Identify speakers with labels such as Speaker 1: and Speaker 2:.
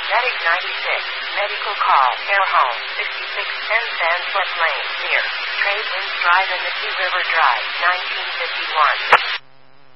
Speaker 1: Medic 96, medical call, care home, 6610 Sandslet Lane, near Trade Winds Drive and Missy River Drive, 1951.